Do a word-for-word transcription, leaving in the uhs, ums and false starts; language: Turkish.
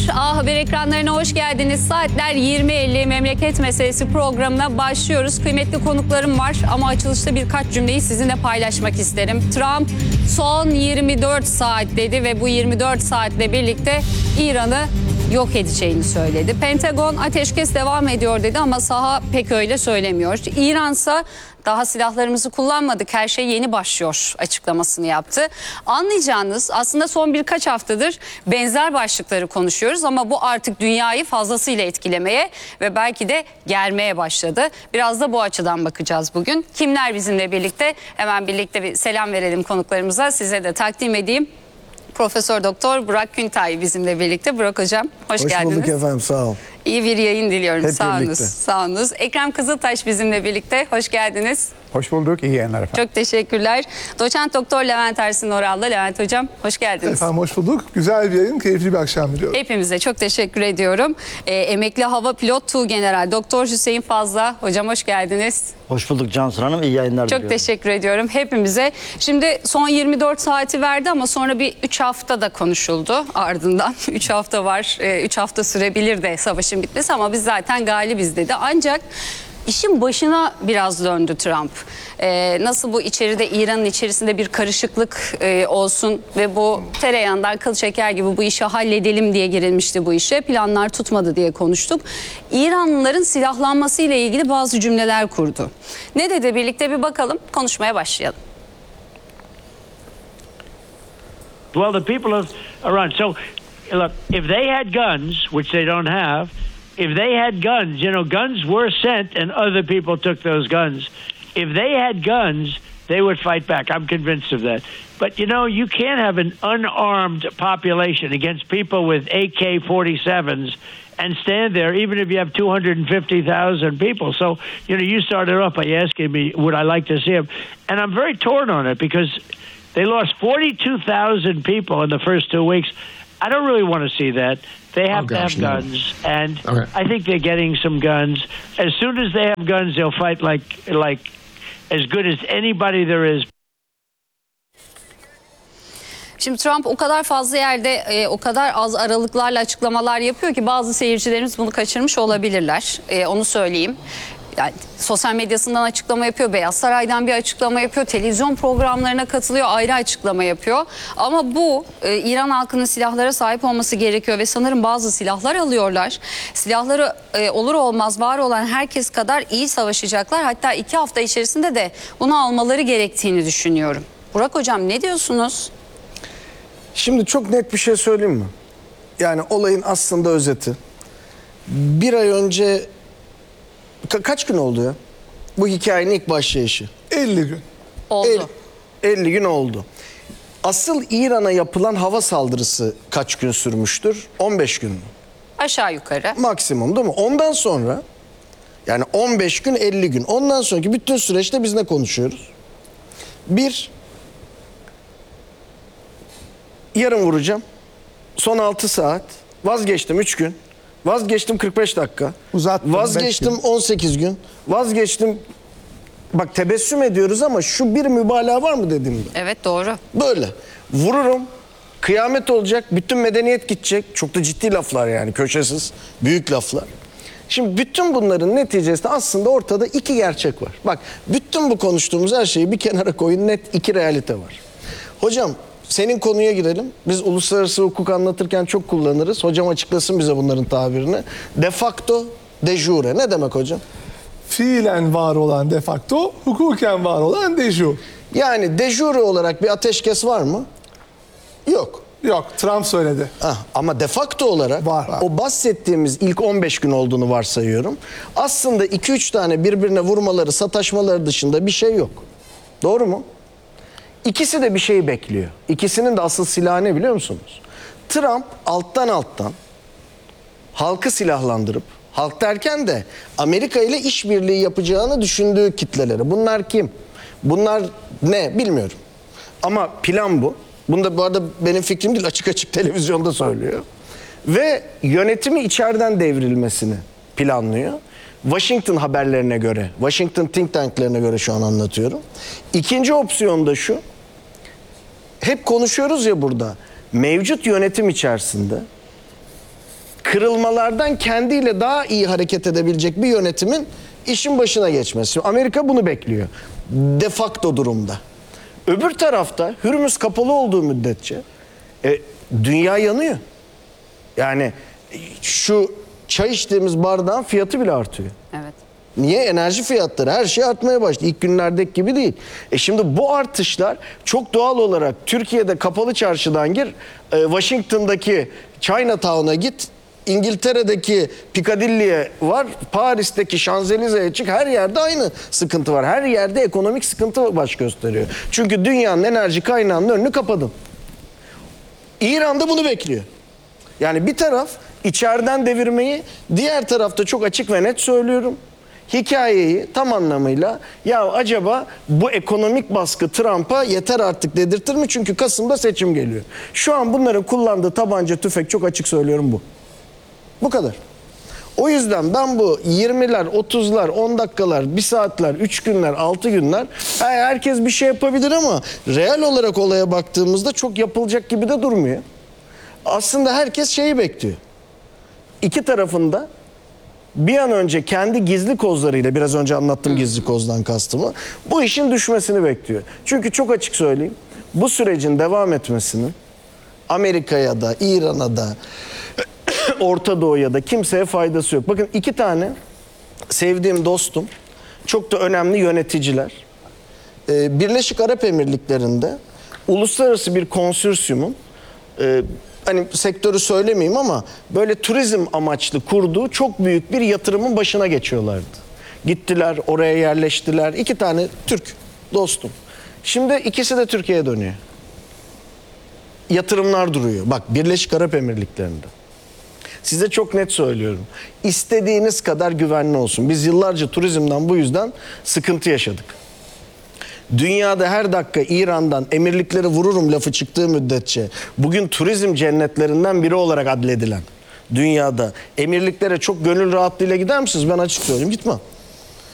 A Haber ekranlarına hoş geldiniz. Saatler yirmi elli Memleket Meselesi programına başlıyoruz. Kıymetli konuklarım var ama açılışta birkaç cümleyi sizinle paylaşmak isterim. Trump son yirmi dört saat dedi ve bu yirmi dört saatle birlikte İran'ı yok edeceğini söyledi. Pentagon ateşkes devam ediyor dedi ama saha pek öyle söylemiyor. İran'sa daha silahlarımızı kullanmadık, her şey yeni başlıyor açıklamasını yaptı. Anlayacağınız aslında son birkaç haftadır benzer başlıkları konuşuyoruz ama bu artık dünyayı fazlasıyla etkilemeye ve belki de germeye başladı. Biraz da bu açıdan bakacağız bugün. Kimler bizimle birlikte? Hemen birlikte bir selam verelim konuklarımıza. Size de takdim edeyim. Profesör Doktor Burak Güntay bizimle birlikte. Burak Hocam hoş, hoş geldiniz. Hoş bulduk efendim, sağ olun. İyi bir yayın diliyorum. Hep sağ olunuz. birlikte. Sağ olunuz. Ekrem Kızıltaş bizimle birlikte. Hoş geldiniz. Hoş bulduk. İyi yayınlar efendim. Çok teşekkürler. Doçent Doktor Levent Ersin Oral'la. Levent Hocam hoş geldiniz. Efendim hoş bulduk. Güzel bir yayın, keyifli bir akşam diliyorum. Hepimize çok teşekkür ediyorum. Ee, emekli hava pilot Tuğgeneral Doktor Hüseyin Fazla. Hocam hoş geldiniz. Hoş bulduk Cansu Hanım. İyi yayınlar Çok diliyorum. teşekkür ediyorum hepimize. Şimdi son yirmi dört saati verdi ama sonra bir üç hafta da konuşuldu ardından. üç hafta var. üç hafta sürebilir de savaşın bitmesi ama biz zaten galibiz dedi. Ancak İşin başına biraz döndü Trump. Ee, nasıl bu içeride İran'ın içerisinde bir karışıklık e, olsun ve bu tereyağından kıl çeker gibi bu işi halledelim diye girilmişti bu işe. Planlar tutmadı diye konuştuk. İranlıların silahlanması ile ilgili bazı cümleler kurdu. Ne dedi birlikte bir bakalım, konuşmaya başlayalım. Well, the people around. So, look, if they had guns, which they don't have, if they had guns, you know, guns were sent and other people took those guns. If they had guns, they would fight back. I'm convinced of that. But, you know, you can't have an unarmed population against people with A K forty-sevens and stand there, even if you have two hundred fifty thousand people. So, you know, you started off by asking me, would I like to see them? And I'm very torn on it because they lost forty-two thousand people in the first two weeks. I don't really want to see that. They have oh, gosh, to have guns, no. and okay. I think they're getting some guns. As soon as they have guns, they'll fight like like as good as anybody there is. Şimdi Trump o kadar fazla yerde e, o kadar az aralıklarla açıklamalar yapıyor ki bazı seyircilerimiz bunu kaçırmış olabilirler. E, onu söyleyeyim. Yani sosyal medyasından açıklama yapıyor, Beyaz Saray'dan bir açıklama yapıyor, televizyon programlarına katılıyor, ayrı açıklama yapıyor. Ama bu e, İran halkının silahlara sahip olması gerekiyor ve sanırım bazı silahlar alıyorlar. Silahları e, olur olmaz var olan herkes kadar iyi savaşacaklar. Hatta iki hafta içerisinde de bunu almaları gerektiğini düşünüyorum. Burak Hocam ne diyorsunuz? Şimdi çok net bir şey söyleyeyim mi? Yani olayın aslında özeti. Bir ay önce Ka kaç gün oldu ya? Bu hikayenin ilk başlayışı. elli gün. Oldu. elli gün oldu. Asıl İran'a yapılan hava saldırısı kaç gün sürmüştür? on beş gün mü? Aşağı yukarı. Maksimum değil mi? Ondan sonra yani on beş gün elli gün. Ondan sonraki bütün süreçte biz ne konuşuyoruz? Bir, yarın vuracağım. Son altı saat. Vazgeçtim üç gün. Vazgeçtim kırk beş dakika. Uzattım Vazgeçtim on sekiz gün. Vazgeçtim. Bak tebessüm ediyoruz ama şu bir mübalağa var mı dediğimde? Evet doğru. Böyle. Vururum. Kıyamet olacak. Bütün medeniyet gidecek. Çok da ciddi laflar yani. Köşesiz. Büyük laflar. Şimdi bütün bunların neticesinde aslında ortada iki gerçek var. Bak bütün bu konuştuğumuz her şeyi bir kenara koyun. Net iki realite var. Hocam senin konuya girelim. Biz uluslararası hukuk anlatırken çok kullanırız. Hocam açıklasın bize bunların tabirini. De facto, de jure. Ne demek hocam? Fiilen var olan de facto, hukuken var olan de jure. Yani de jure olarak bir ateşkes var mı? Yok. Yok, Trump söyledi. Ah, ama de facto olarak var, var. O bahsettiğimiz ilk on beş gün olduğunu varsayıyorum. Aslında iki üç tane birbirine vurmaları, sataşmaları dışında bir şey yok. Doğru mu? İkisi de bir şeyi bekliyor. İkisinin de asıl silahı ne biliyor musunuz? Trump alttan alttan halkı silahlandırıp, halk derken de Amerika ile işbirliği yapacağını düşündüğü kitleleri. Bunlar kim? Bunlar ne? Bilmiyorum. Ama plan bu. Bunu da bu arada benim fikrim değil, açık açık televizyonda söylüyor. Ve yönetimi içeriden devrilmesini planlıyor. Washington haberlerine göre, Washington think tanklerine göre şu an anlatıyorum. İkinci opsiyon da şu. Hep konuşuyoruz ya burada. Mevcut yönetim içerisinde kırılmalardan kendiyle daha iyi hareket edebilecek bir yönetimin işin başına geçmesi. Amerika bunu bekliyor. De facto durumda. Öbür tarafta Hürmüz kapalı olduğu müddetçe e, dünya yanıyor. Yani şu çay içtiğimiz bardağın fiyatı bile artıyor. Evet. Niye? Enerji fiyatları, her şey artmaya başladı. İlk günlerdeki gibi değil. E şimdi bu artışlar çok doğal olarak Türkiye'de kapalı çarşıdan gir, e, Washington'daki Chinatown'a git, İngiltere'deki Piccadilly'e var, Paris'teki Şanzelize'ye çık, her yerde aynı sıkıntı var. Her yerde ekonomik sıkıntı baş gösteriyor. Çünkü dünyanın enerji kaynağının önünü kapadın. İran da bunu bekliyor. Yani bir taraf içeriden devirmeyi, diğer tarafta çok açık ve net söylüyorum. Hikayeyi tam anlamıyla ya acaba bu ekonomik baskı Trump'a yeter artık dedirtir mi? Çünkü Kasım'da seçim geliyor. Şu an bunların kullandığı tabanca, tüfek, çok açık söylüyorum, bu. Bu kadar. O yüzden ben bu yirmiler, otuzlar, on dakikalar, bir saatler, üç günler, altı günler herkes bir şey yapabilir ama real olarak olaya baktığımızda çok yapılacak gibi de durmuyor. Aslında herkes şeyi bekliyor. İki tarafında bir an önce kendi gizli kozlarıyla, biraz önce anlattım gizli kozdan kastımı, bu işin düşmesini bekliyor. Çünkü çok açık söyleyeyim, bu sürecin devam etmesinin Amerika'ya da, İran'a da, Orta Doğu'ya da kimseye faydası yok. Bakın iki tane sevdiğim dostum, çok da önemli yöneticiler, Birleşik Arap Emirlikleri'nde uluslararası bir konsürsiyumun, hani sektörü söylemeyeyim ama böyle turizm amaçlı kurduğu çok büyük bir yatırımın başına geçiyorlardı. Gittiler, oraya yerleştiler. İki tane Türk dostum. Şimdi ikisi de Türkiye'ye dönüyor. Yatırımlar duruyor. Bak, Birleşik Arap Emirlikleri'nde. Size çok net söylüyorum. İstediğiniz kadar güvenli olsun. Biz yıllarca turizmden bu yüzden sıkıntı yaşadık. Dünyada her dakika İran'dan emirlikleri vururum lafı çıktığı müddetçe bugün turizm cennetlerinden biri olarak adledilen dünyada emirliklere çok gönül rahatlığıyla gider misiniz? Ben açık söyleyeyim, gitmem.